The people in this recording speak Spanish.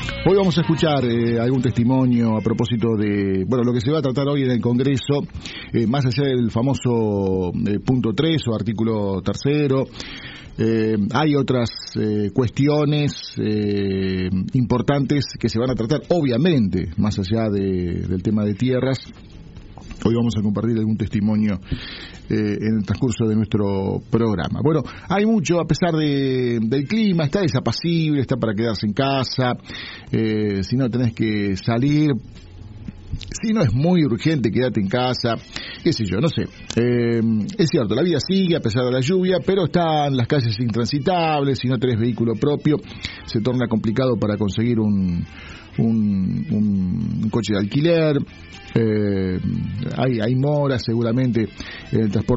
Hoy vamos a escuchar algún testimonio a propósito de, bueno, lo que se va a tratar hoy en el Congreso, más allá del famoso punto 3 o artículo 3. Hay otras cuestiones importantes que se van a tratar, obviamente, más allá del tema de tierras. Hoy vamos a compartir algún testimonio en el transcurso de nuestro programa. Bueno, hay mucho, a pesar del clima, está desapacible, está para quedarse en casa, si no tenés que salir, si no es muy urgente, quédate en casa, qué sé yo, no sé. Es cierto, la vida sigue a pesar de la lluvia, pero están las calles intransitables, si no tenés vehículo propio, se torna complicado para conseguir un coche de alquiler. Hay moras seguramente en el transporte